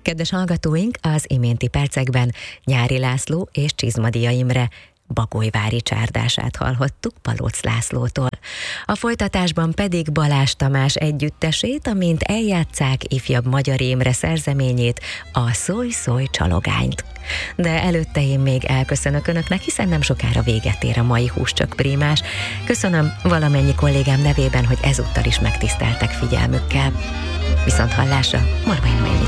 Kedves hallgatóink, az iménti percekben Nyári László és Csizmadia Imre bagolyvári csárdását hallhattuk Palóc Lászlótól. A folytatásban pedig Balázs Tamás együttesét, amint eljátsszák ifjabb Magyar Imre szerzeményét, a Szólj, szólj csalogányt. De előtte én még elköszönök Önöknek, hiszen nem sokára véget ér a mai Húscsök Prímás. Köszönöm valamennyi kollégám nevében, hogy ezúttal is megtiszteltek figyelmükkel. Viszont hallásra, Marvai Noémi.